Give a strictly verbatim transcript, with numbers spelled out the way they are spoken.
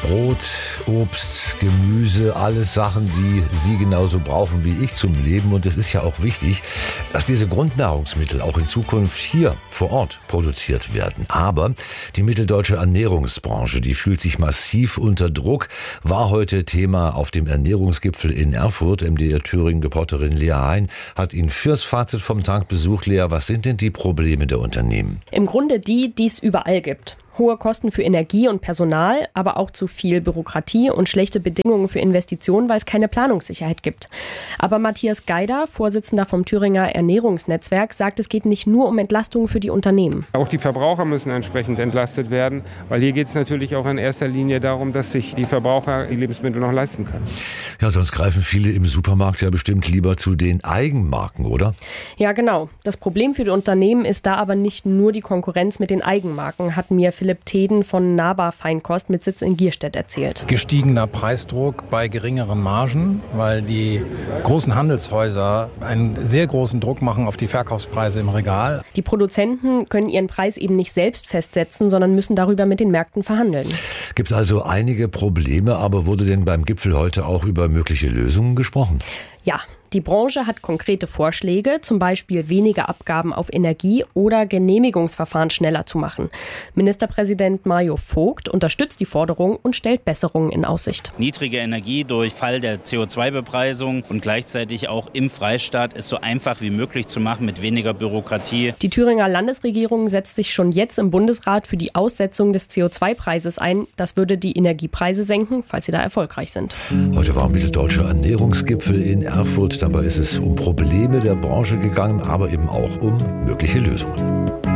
Brot, Obst, Gemüse, alles Sachen, die Sie genauso brauchen wie ich zum Leben. Und es ist ja auch wichtig, dass diese Grundnahrungsmittel auch in Zukunft hier vor Ort produziert werden. Aber die mitteldeutsche Ernährungsbranche, die fühlt sich massiv unter Druck, war heute Thema auf dem Ernährungsgipfel in Erfurt. M D R Thüringen-Reporterin Lea Hein hat ihn fürs Fazit vom Tag besucht. Lea, was sind denn die Probleme der Unternehmen? Im Grunde die, die es überall gibt. Hohe Kosten für Energie und Personal, aber auch zu viel Bürokratie und schlechte Bedingungen für Investitionen, weil es keine Planungssicherheit gibt. Aber Matthias Geider, Vorsitzender vom Thüringer Ernährungsnetzwerk, sagt, es geht nicht nur um Entlastungen für die Unternehmen. Auch die Verbraucher müssen entsprechend entlastet werden, weil hier geht es natürlich auch in erster Linie darum, dass sich die Verbraucher die Lebensmittel noch leisten können. Ja, sonst greifen viele im Supermarkt ja bestimmt lieber zu den Eigenmarken, oder? Ja, genau. Das Problem für die Unternehmen ist da aber nicht nur die Konkurrenz mit den Eigenmarken, hat mir Philipp Teden von Naba Feinkost mit Sitz in Gierstedt erzählt. Gestiegener Preisdruck bei geringeren Margen, weil die großen Handelshäuser einen sehr großen Druck machen auf die Verkaufspreise im Regal. Die Produzenten können ihren Preis eben nicht selbst festsetzen, sondern müssen darüber mit den Märkten verhandeln. Gibt also einige Probleme, aber wurde denn beim Gipfel heute auch über mögliche Lösungen gesprochen? Ja. Die Branche hat konkrete Vorschläge, zum Beispiel weniger Abgaben auf Energie oder Genehmigungsverfahren schneller zu machen. Ministerpräsident Mario Vogt unterstützt die Forderung und stellt Besserungen in Aussicht. Niedrige Energie durch Fall der C O zwei Bepreisung und gleichzeitig auch im Freistaat ist so einfach wie möglich zu machen mit weniger Bürokratie. Die Thüringer Landesregierung setzt sich schon jetzt im Bundesrat für die Aussetzung des C O zwei Preises ein. Das würde die Energiepreise senken, falls sie da erfolgreich sind. Heute war mitteldeutscher Ernährungsgipfel in Erfurt. Dabei ist es um Probleme der Branche gegangen, aber eben auch um mögliche Lösungen.